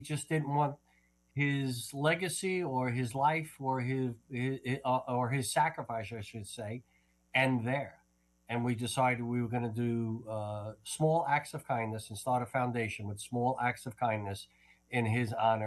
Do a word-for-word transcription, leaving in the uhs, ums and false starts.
just didn't want his legacy or his life or his, his uh, or his sacrifice, I should say, end there. And we decided we were going to do uh, small acts of kindness and start a foundation with small acts of kindness in his honor.